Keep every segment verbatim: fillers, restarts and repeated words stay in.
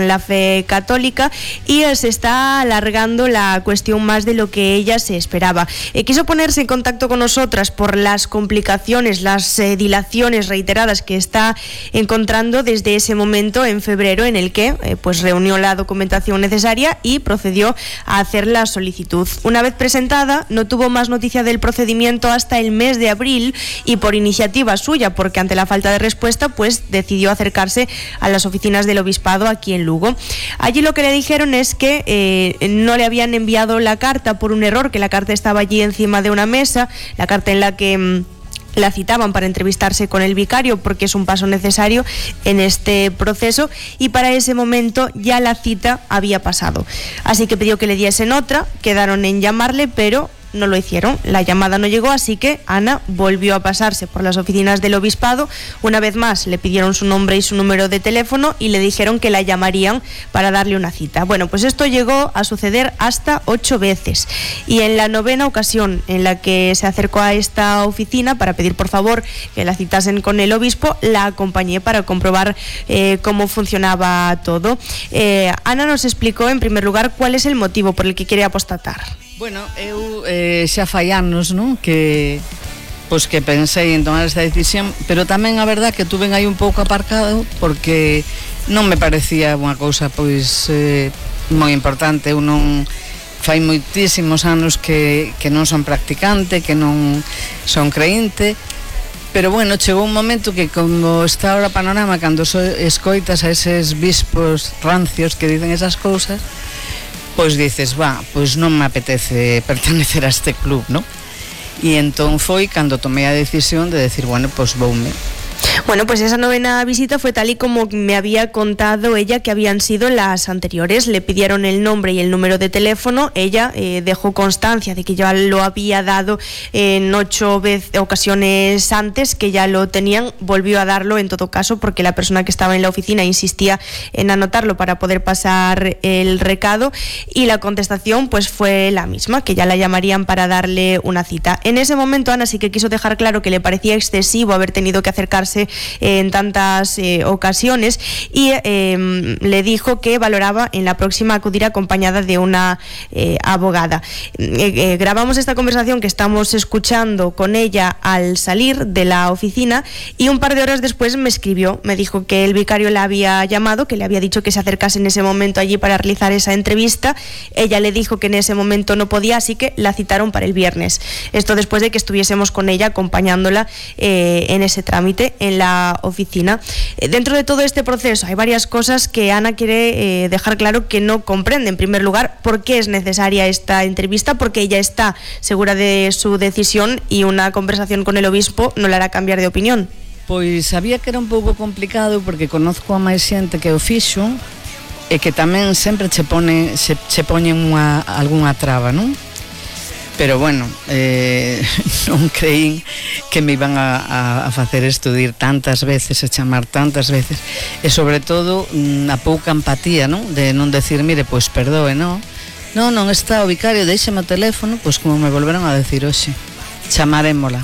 la fe católica y se está alargando la cuestión más de lo que ella se esperaba. Eh, quiso ponerse en contacto con nosotras por las complicaciones, las eh, dilaciones reiteradas que está encontrando desde ese momento en febrero, en el que eh, pues reunió la documentación necesaria y procedió a hacer la solicitud. Una vez presentada, no tuvo más noticia del procedimiento hasta el mes de abril y por iniciativa suya, porque ante la falta de respuesta pues decidió acercarse a las oficinas del obispado aquí en Lugo. Allí lo que le dijeron es que eh, no le habían enviado la carta por un error, que la carta estaba allí encima de una mesa, la carta en la que mmm, la citaban para entrevistarse con el vicario, porque es un paso necesario en este proceso, y para ese momento ya la cita había pasado. Así que pidió que le diesen otra, quedaron en llamarle, pero no lo hicieron, la llamada no llegó, así que Ana volvió a pasarse por las oficinas del obispado. Una vez más le pidieron su nombre y su número de teléfono y le dijeron que la llamarían para darle una cita. Bueno, pues esto llegó a suceder hasta ocho veces, y en la novena ocasión en la que se acercó a esta oficina para pedir por favor que la citasen con el obispo, la acompañé para comprobar eh, cómo funcionaba todo. Eh, Ana nos explicó en primer lugar cuál es el motivo por el que quiere apostatar. Bueno, eu eh, xa fai anos, non? Que, pois que pensei en tomar esta decisión, pero tamén a verdad que tuve aí un pouco aparcado porque non me parecía unha cousa pois eh, moi importante. Eu non fai moitísimos anos que, que non son practicante, que non son creinte, pero bueno, chegou un momento que como está ahora o panorama, cando so, escoitas a eses bispos rancios que dicen esas cousas, pois dices, va, pois non me apetece pertenecer a este club, ¿no? E entón foi cando tomei a decisión de decir, bueno, pois voume. Bueno, pues esa novena visita fue tal y como me había contado ella que habían sido las anteriores. Le pidieron el nombre y el número de teléfono. Ella eh, dejó constancia de que ya lo había dado en ocho veces, ocasiones antes, que ya lo tenían. Volvió a darlo en todo caso porque la persona que estaba en la oficina insistía en anotarlo para poder pasar el recado, y la contestación pues fue la misma, que ya la llamarían para darle una cita. En ese momento Ana sí que quiso dejar claro que le parecía excesivo haber tenido que acercarse en tantas eh, ocasiones, y eh, le dijo que valoraba en la próxima acudir acompañada de una eh, abogada. Eh, eh, grabamos esta conversación que estamos escuchando con ella al salir de la oficina, y un par de horas después me escribió, me dijo que el vicario la había llamado, que le había dicho que se acercase en ese momento allí para realizar esa entrevista. Ella le dijo que en ese momento no podía, así que la citaron para el viernes. Esto después de que estuviésemos con ella acompañándola eh, en ese trámite en la oficina. Eh, dentro de todo este proceso hay varias cosas que Ana quiere eh, dejar claro que no comprende. En primer lugar, por qué es necesaria esta entrevista, porque ella está segura de su decisión y una conversación con el obispo no la hará cambiar de opinión. Pois sabía que era un pouco complicado porque conozco a máis xente que o fixo e que tamén sempre che pone che, che poñen unha, algunha traba, non? Pero bueno, eh, non creín que me iban a, a, a facer estudir tantas veces e chamar tantas veces, e sobre todo a pouca empatía, non? De non decir, mire, pois perdoe, non? Non, non está o vicario, deixeme o teléfono, pois como me volveron a decir hoxe, chamarémola.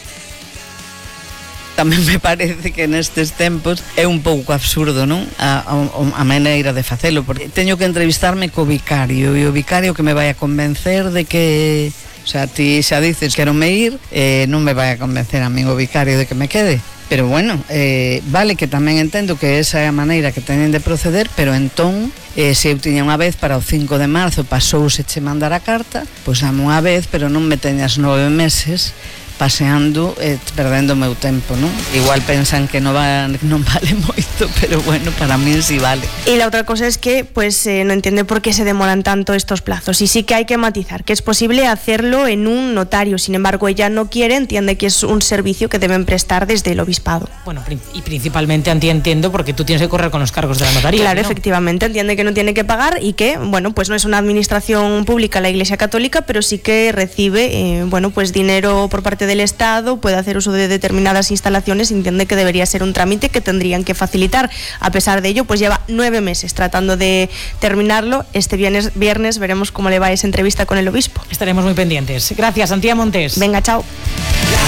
Tamén me parece que nestes tempos é un pouco absurdo, non? A, a, a maneira de facelo, porque teño que entrevistarme co vicario, e o vicario que me vai a convencer de que, o sea, ti xa dices quero me ir, eh, non me vai a convencer a min o vicario de que me quede. Pero bueno, eh, vale que tamén entendo que esa é a maneira que teñen de proceder, pero entón, eh, se eu tiña unha vez para o cinco de marzo pasouse che mandar a carta, pois dame unha vez, pero non me teñas nove meses paseando e eh, perdendo o meu tempo, non? Igual pensan que non, va, non vale moito, pero bueno, para mí sí vale. Y la otra cosa es que pues eh, no entiende por qué se demoran tanto estos plazos, y sí que hay que matizar que es posible hacerlo en un notario. Sin embargo, ella no quiere, entiende que es un servicio que deben prestar desde el obispado. Bueno, y principalmente entiendo porque tú tienes que correr con los cargos de la notaría. Claro, ¿no? Efectivamente, entiende que no tiene que pagar y que, bueno, pues no es una administración pública la Iglesia Católica, pero sí que recibe, eh, bueno, pues dinero por parte del Estado, puede hacer uso de determinadas instalaciones, entiende que debería ser un trámite que tendrían que facilitar. A pesar de ello, pues lleva nueve meses tratando de terminarlo. Este viernes, viernes veremos cómo le va esa entrevista con el obispo. Estaremos muy pendientes. Gracias, Antía Montes. Venga, chao.